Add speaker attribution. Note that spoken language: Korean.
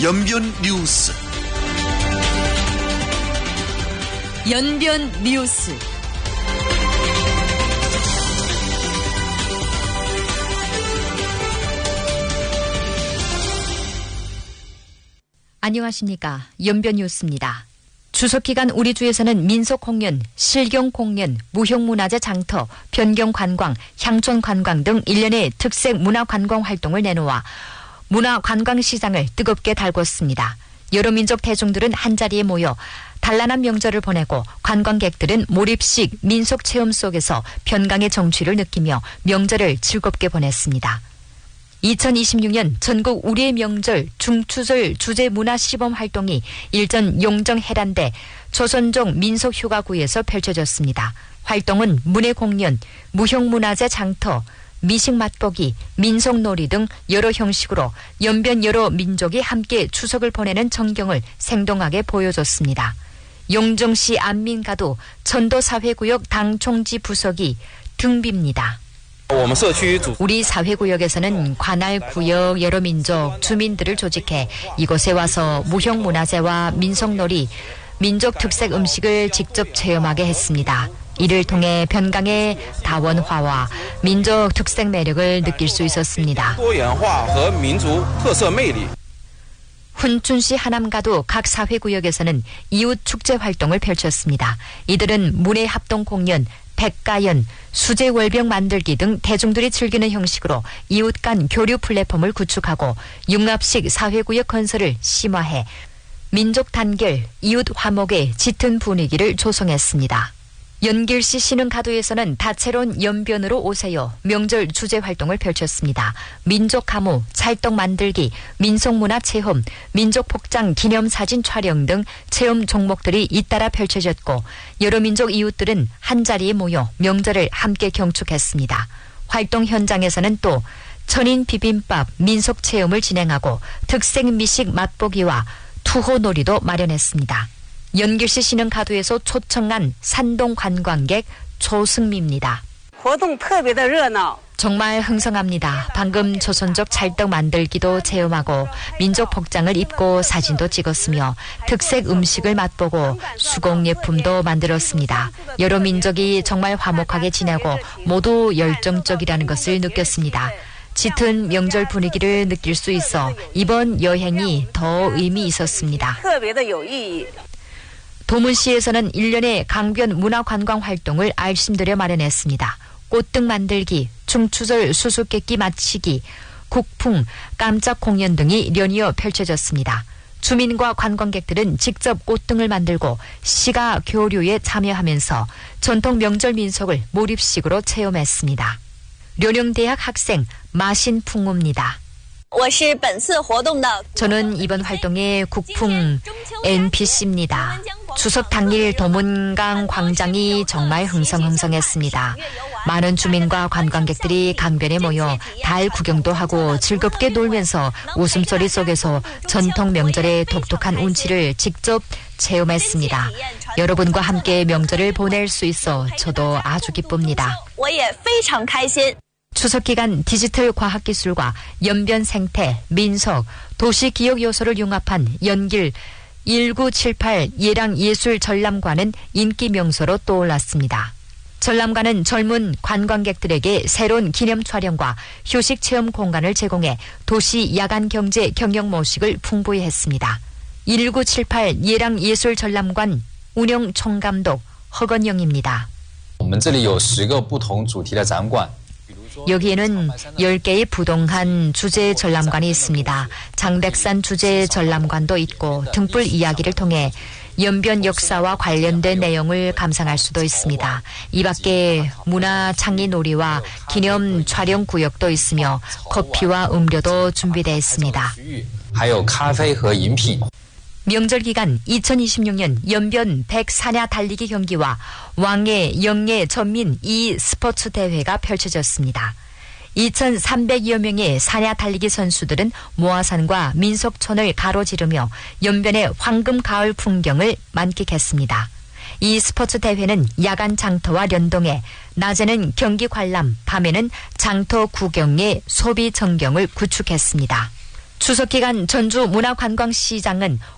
Speaker 1: 연변 뉴스.
Speaker 2: 연변 뉴스. 안녕하십니까. 연변 뉴스입니다. 추석기간 우리 주에서는 민속공연, 실경공연, 무형문화재 장터, 변경관광, 향촌관광 등 일련의 특색 문화관광 활동을 내놓아 문화관광시장을 뜨겁게 달궜습니다. 여러 민족 대중들은 한자리에 모여 단란한 명절을 보내고 관광객들은 몰입식 민속체험 속에서 변강의 정취를 느끼며 명절을 즐겁게 보냈습니다. 2026년 전국 우리의 명절 중추절 주제문화시범활동이 일전 용정 해란대 조선족 민속휴가구에서 펼쳐졌습니다. 활동은 문예공연, 무형문화재 장터, 미식 맛보기, 민속놀이 등 여러 형식으로 연변 여러 민족이 함께 추석을 보내는 전경을 생동하게 보여줬습니다. 용정시 안민가도 전도사회구역 당총지 부석이 등비입니다. 우리 사회구역에서는 관할 구역 여러 민족 주민들을 조직해 이곳에 와서 무형문화재와 민속놀이, 민족 특색 음식을 직접 체험하게 했습니다. 이를 통해 변강의 다원화와 민족 특색 매력을 느낄 수 있었습니다. 훈춘시 하남가도 각 사회구역에서는 이웃 축제 활동을 펼쳤습니다. 이들은 문예합동공연, 백가연, 수제월병 만들기 등 대중들이 즐기는 형식으로 이웃 간 교류 플랫폼을 구축하고 융합식 사회구역 건설을 심화해 민족 단결, 이웃 화목의 짙은 분위기를 조성했습니다. 연길시 신흥가도에서는 다채로운 연변으로 오세요 명절 주제 활동을 펼쳤습니다. 민족 가무, 찰떡 만들기, 민속문화 체험, 민족 복장 기념사진 촬영 등 체험 종목들이 잇따라 펼쳐졌고 여러 민족 이웃들은 한자리에 모여 명절을 함께 경축했습니다. 활동 현장에서는 또 천인 비빔밥 민속 체험을 진행하고 특색 미식 맛보기와 투호놀이도 마련했습니다. 연길시 신흥가도에서 초청한 산동 관광객 조승미입니다. 정말 흥성합니다. 방금 조선족 찰떡 만들기도 체험하고 민족 복장을 입고 사진도 찍었으며 특색 음식을 맛보고 수공예품도 만들었습니다. 여러 민족이 정말 화목하게 지내고 모두 열정적이라는 것을 느꼈습니다. 짙은 명절 분위기를 느낄 수 있어 이번 여행이 더 의미 있었습니다. 도문시에서는 1년의 강변 문화관광 활동을 알심들여 마련했습니다. 꽃등 만들기, 중추절 수수께끼 맞히기, 국풍, 깜짝 공연 등이 연이어 펼쳐졌습니다. 주민과 관광객들은 직접 꽃등을 만들고 시가 교류에 참여하면서 전통 명절 민속을 몰입식으로 체험했습니다. 련영대학 학생 마신풍우입니다. 저는 이번 활동의 국풍 NPC입니다. 추석 당일 도문강 광장이 정말 흥성흥성했습니다. 많은 주민과 관광객들이 강변에 모여 달 구경도 하고 즐겁게 놀면서 웃음소리 속에서 전통 명절의 독특한 운치를 직접 체험했습니다. 여러분과 함께 명절을 보낼 수 있어 저도 아주 기쁩니다. 추석 기간 디지털 과학기술과 연변 생태, 민속, 도시기억 요소를 융합한 연길 1978 예랑예술 전람관은 인기 명소로 떠올랐습니다. 전람관은 젊은 관광객들에게 새로운 기념 촬영과 휴식 체험 공간을 제공해 도시 야간 경제 경영 모식을 풍부히 했습니다. 1978 예랑예술 전람관 운영 총감독 허건영입니다. 여기에는 10개의 부동한 주제 전람관이 있습니다. 장백산 주제 전람관도 있고 등불 이야기를 통해 연변 역사와 관련된 내용을 감상할 수도 있습니다. 이 밖에 문화 창의 놀이와 기념 촬영 구역도 있으며 커피와 음료도 준비되어 있습니다. 명절 기간 2026년 연변 100사냐 달리기 경기와 왕예, 영예, 전민 2 스포츠 대회가 펼쳐졌습니다. 2,300여 명의 사냐 달리기 선수들은 모아산과 민속촌을 가로지르며 연변의 황금 가을 풍경을 만끽했습니다. 이 스포츠 대회는 야간 장터와 연동해 낮에는 경기 관람, 밤에는 장터 구경의 소비 전경을 구축했습니다. 추석 기간 전주 문화관광시장은